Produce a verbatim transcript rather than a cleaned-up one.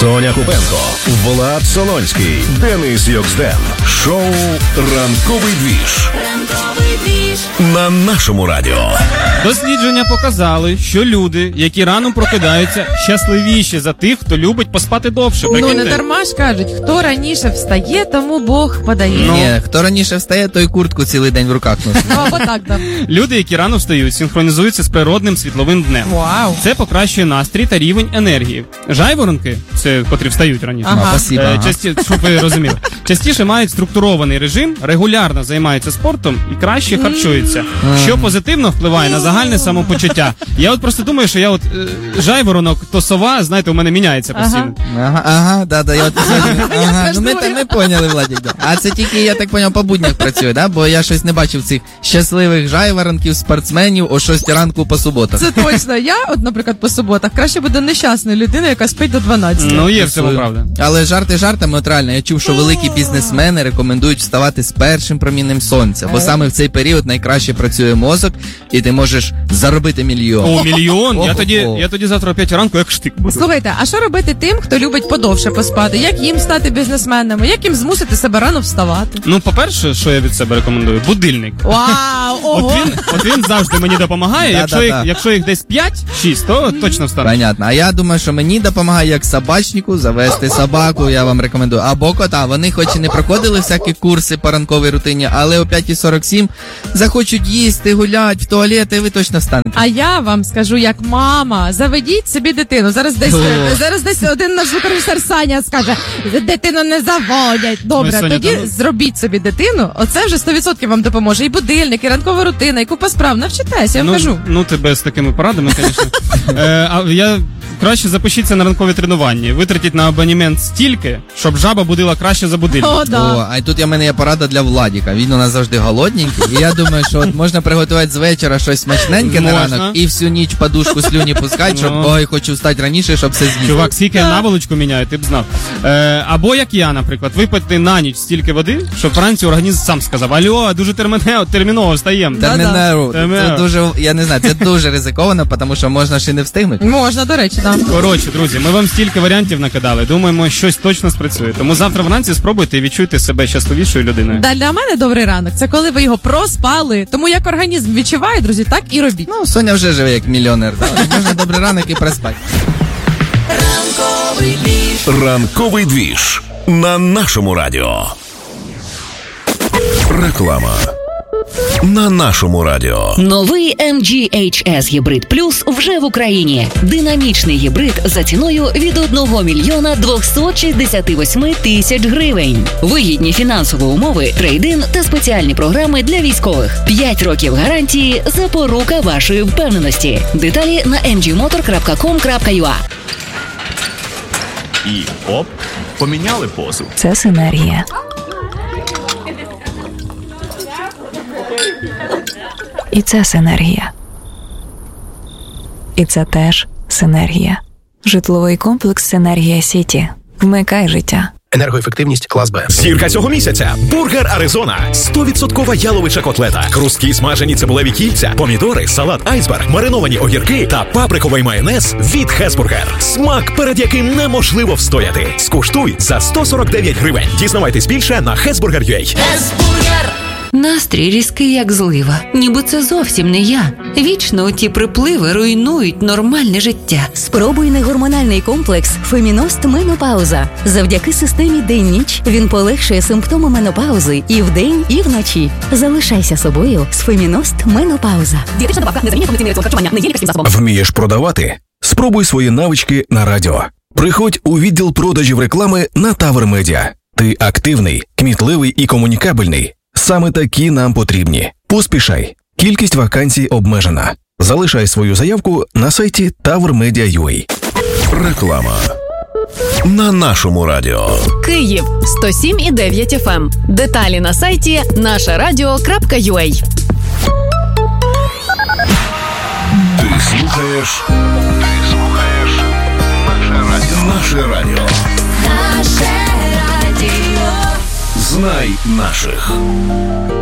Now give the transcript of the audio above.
Соня Купенко, Влад Солонський, Денис Йоксден. Шоу «Ранковий двіж». Ранковий двіж. На нашому радіо. Дослідження показали, що люди, які рано прокидаються, щасливіші за тих, хто любить поспати довше. Прикиньте? Ну, не дарма ж кажуть, хто раніше встає, тому Бог подає. Ну. Ні, хто раніше встає, той куртку цілий день в руках носить. Ну, або так, так. Люди, які рано встають, синхронізуються з природним світловим днем. Вау. Це покращує настрій та рівень енергії. Жайворонки, це котрі встають раніше, ага. Спасибо, ага. часті, щоб ви розуміли, частіше мають структурований режим, регулярно займаються спортом і краще харчуються, що позитивно впливає на загальне самопочуття. Я от просто думаю, що я от е, жайворонок, то сова, знаєте, у мене міняється постійно. Ага, ага, да, да, я от ага, ну ми, ми поняли, Владик, да. А це тільки, я так поняв, по буднях працює, да? Бо я щось не бачив цих щасливих жайворонків, спортсменів о шостій ранку по суботах. Це точно. Я, от, наприклад, по суботах краще буде нещасною людиною, яка спить до дванадцятої. Ну, є в цьому правда. Але жарти жартами, от реально, я чув, що великі бізнесмени рекомендують вставати з першим проміннем сонця, бо саме в цей період найкраще працює мозок, і ти можеш заробити мільйон. О, мільйон? Я тоді, я тоді завтра о п'ятій ранку як штик буду. Слухайте, а що робити тим, хто любить подовше поспати? Як їм стати бізнесменами? Як їм змусити себе рано вставати? Ну, по-перше, що я від себе рекомендую? Будильник. Вау, ого! От він, от він завжди мені допомагає, якщо їх, якщо їх десь п'ять-шість, то точно встану. Понятно. А я думаю, що мені допомагає як собачнику завести собаку, я вам рекомендую. Або кота. Вони хоч і не проходили всякі курси по ранковій рутині, але о п'ятій сорок сім захочуть їсти, гулять, в туалет, і ви точно встанете. А я вам скажу, як мама, заведіть собі дитину. Зараз десь, зараз десь один наш звукорежисер Саня скаже, дитину не заводять. Добре, Ой, Соня, тоді там... зробіть собі дитину, оце вже сто відсотків вам допоможе. І будильник, і ранкова рутина, і купа справ. Навчитеся, я вам ну, кажу. Ну, тебе з такими порадами, звісно. е, а я краще запишіться на ранкові тренування. Витратіть на абонемент стільки, щоб жаба будила краще за будильник. О, да. О, а й тут я в мене є порада для Владіка. Він у нас завжди голодненький. І я думаю, що от можна приготувати з вечора щось смачненьке на ранок і всю ніч подушку слюні пускати, щоб Ну. ой, хочу встати раніше, щоб все з'їсти. Чувак, скільки я наволочку міняю, ти б знав. Е, або як я, наприклад, випити на ніч стільки води, щоб вранці організм сам сказав: алло, дуже терміново, терміново встаємо. Термінеру. Да-да. Це дуже, я не знаю, це дуже ризиковано, тому що можна ще не встигнути. Можна, до речі, так. Коротше, друзі, ми вам стільки варіантів накидали. Думаємо, щось точно спрацює. Тому завтра вранці спробуйте і відчуйте себе щасливішою людиною. Да, для мене добрий ранок. Це коли ви його проспали. Тому як організм відчуває, друзі, так і робіть. Ну, Соня вже живе як мільйонер. Так? Можна добрий ранок і проспати. Ранковий двіж. Ранковий двіж. На нашому радіо. Реклама. На нашому радіо. Новий ем джі ейч ес Hybrid Plus вже в Україні. Динамічний гібрид за ціною від одного мільйона двохсот шістдесят вісім тисяч гривень. Вигідні фінансові умови, трейд-ін та спеціальні програми для військових. п'ять років гарантії – запорука вашої впевненості. Деталі на ем джі мотор крапка ком крапка ю а. І оп, поміняли позу. Це синергія. І це синергія. І це теж синергія. Житловий комплекс «Синергія Сіті». Вмикай життя. Енергоефективність клас Б. Зірка цього місяця. Бургер Аризона. сто відсотків яловича котлета. Хрусткі смажені цибулеві кільця, помідори, салат айсберг, мариновані огірки та паприковий майонез від Хесбургер. Смак, перед яким неможливо встояти. Скуштуй за сто сорок дев'ять гривень. Дізнавайтесь більше на хесбургер крапка ю а. Хесбургер! Настрій різкий, як злива. Ніби це зовсім не я. Вічно ті припливи руйнують нормальне життя. Спробуй негормональний комплекс «Феміност Менопауза». Завдяки системі день-ніч він полегшує симптоми менопаузи і вдень, і вночі. Залишайся собою з «Феміност Менопауза». Дієтична добавка, незамінна повноцінний раціон харчування, не є лікарським засобом. Вмієш продавати? Спробуй свої навички на радіо. Приходь у відділ продажів реклами на Тавр Медіа. Ти активний, кмітливий і комунікабельний. Саме такі нам потрібні. Поспішай. Кількість вакансій обмежена. Залишай свою заявку на сайті тавр медіа крапка ю а. Реклама. На нашому радіо. Київ сто сім і дев'ять еф ем. Деталі на сайті наша радіо крапка ю а. Ти слухаєш? Ти слухаєш наше радіо. Наше радіо. Наше радіо. Знай наших.